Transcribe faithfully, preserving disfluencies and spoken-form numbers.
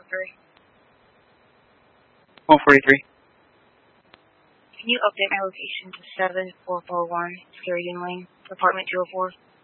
three. one forty-three. Can you update my location to seven four four one Skirrigan Lane, apartment two oh four?